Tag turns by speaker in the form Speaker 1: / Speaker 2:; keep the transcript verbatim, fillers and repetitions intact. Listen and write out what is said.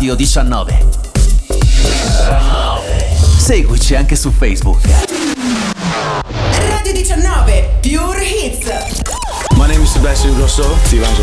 Speaker 1: Radio diciannove. Seguici anche su Facebook.
Speaker 2: Radio diciannove Pure Hits.
Speaker 3: My name is Sebastian Grosso. Steve Angelo.